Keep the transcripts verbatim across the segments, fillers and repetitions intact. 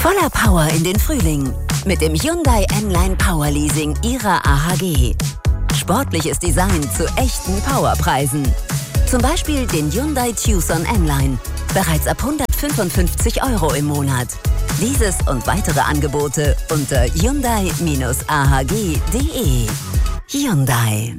Voller Power in den Frühling mit dem Hyundai N-Line Power Leasing Ihrer A H G. Sportliches Design zu echten Powerpreisen. Zum Beispiel den Hyundai Tucson N-Line. Bereits ab hundertfünfundfünfzig Euro im Monat. Dieses und weitere Angebote unter hyundai Bindestrich a h g punkt d e. Hyundai.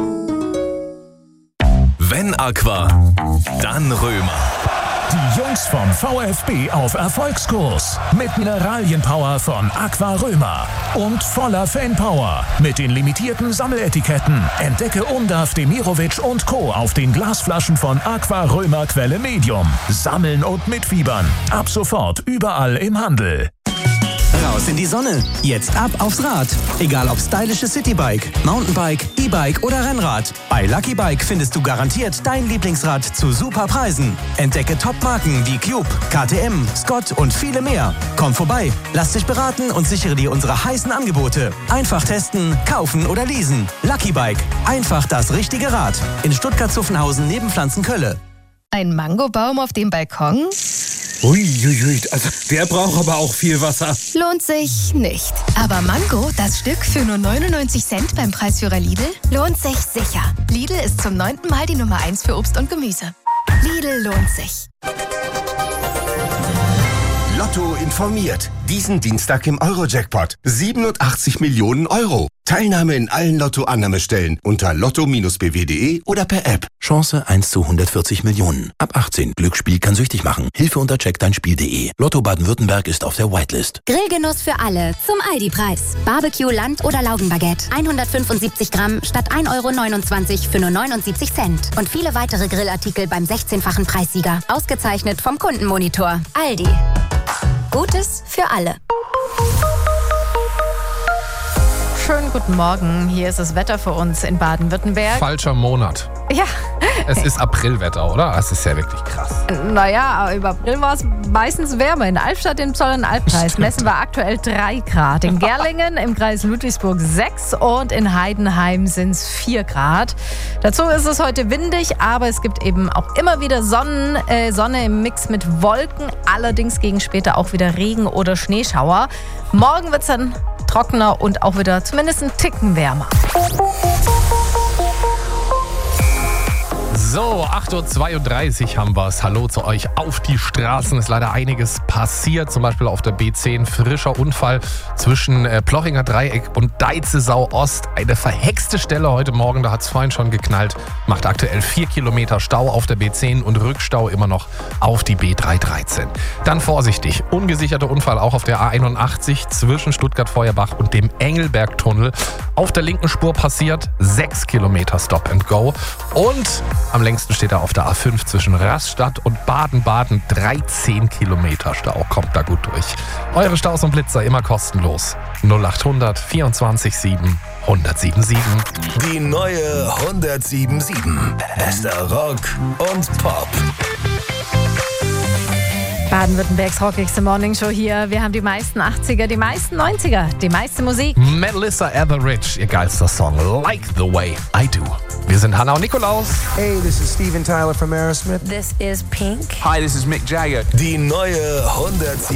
Wenn Aqua, dann Römer. Die Jungs vom VfB auf Erfolgskurs. Mit Mineralienpower von Aqua Römer. Und voller Fanpower. Mit den limitierten Sammeletiketten. Entdecke Undav, Demirovic und Co. auf den Glasflaschen von Aqua Römer Quelle Medium. Sammeln und mitfiebern. Ab sofort überall im Handel. Raus in die Sonne. Jetzt ab aufs Rad. Egal ob stylisches Citybike, Mountainbike, E-Bike oder Rennrad. Bei Lucky Bike findest du garantiert dein Lieblingsrad zu super Preisen. Entdecke Top-Marken wie Cube, K T M, Scott und viele mehr. Komm vorbei, lass dich beraten und sichere dir unsere heißen Angebote. Einfach testen, kaufen oder leasen. Lucky Bike. Einfach das richtige Rad. In Stuttgart-Zuffenhausen neben Pflanzenkölle. Ein Mangobaum auf dem Balkon? Uiuiui, also der braucht aber auch viel Wasser. Lohnt sich nicht. Aber Mango, das Stück für nur neunundneunzig Cent beim Preisführer Lidl, lohnt sich sicher. Lidl ist zum neunten Mal die Nummer eins für Obst und Gemüse. Lidl lohnt sich. Lotto informiert. Diesen Dienstag im Euro-Jackpot. siebenundachtzig Millionen Euro. Teilnahme in allen Lotto-Annahmestellen unter lotto Bindestrich b w punkt d e oder per App. Chance eins zu hundertvierzig Millionen. Ab achtzehn. Glücksspiel kann süchtig machen. Hilfe unter check dein Spiel punkt d e. Lotto Baden-Württemberg ist auf der Whitelist. Grillgenuss für alle zum Aldi-Preis. Barbecue, Land- oder Laugenbaguette. hundertfünfundsiebzig Gramm statt ein Euro neunundzwanzig für nur neunundsiebzig Cent. Und viele weitere Grillartikel beim sechzehnfachen Preissieger. Ausgezeichnet vom Kundenmonitor. Aldi. Gutes für alle. Schönen guten Morgen. Hier ist das Wetter für uns in Baden-Württemberg. Falscher Monat. Ja. Es ist Aprilwetter, oder? Es ist ja wirklich krass. Naja, im April war es meistens wärmer. In Albstadt im Zollern-Albkreis messen wir aktuell drei Grad. In Gerlingen im Kreis Ludwigsburg sechs und in Heidenheim sind es vier Grad. Dazu ist es heute windig, aber es gibt eben auch immer wieder Sonnen, äh, Sonne im Mix mit Wolken. Allerdings gegen später auch wieder Regen oder Schneeschauer. Morgen wird es dann trockener und auch wieder zumindest einen Ticken wärmer. So, acht Uhr zweiunddreißig haben wir es. Hallo zu euch auf die Straßen. Ist leider einiges passiert. Zum Beispiel auf der B zehn. Frischer Unfall zwischen äh, Plochinger Dreieck und Deizesau Ost. Eine verhexte Stelle heute Morgen. Da hat es vorhin schon geknallt. Macht aktuell vier Kilometer Stau auf der B zehn und Rückstau immer noch auf die B dreihundertdreizehn. Dann vorsichtig. Ungesicherter Unfall auch auf der A einundachtzig zwischen Stuttgart-Feuerbach und dem Engelbergtunnel. Auf der linken Spur passiert. sechs Kilometer Stop and Go. Und am längsten steht er auf der A fünf zwischen Rastatt und Baden-Baden. dreizehn Kilometer Stau. Kommt da gut durch. Eure Staus und Blitzer immer kostenlos. null achthundert vierundzwanzig sieben hundertsiebenundsieben. Die neue hundertsiebenundsieben. Bester Rock und Pop. Baden-Württembergs rockigste Morningshow hier. Wir haben die meisten achtziger, die meisten neunziger, die meiste Musik. Melissa Etheridge, ihr geilster Song. Like the way I do. Wir sind Hannah und Nikolaus. Hey, this is Steven Tyler from Aerosmith. This is Pink. Hi, this is Mick Jagger. Die neue hundertsiebenundsieben.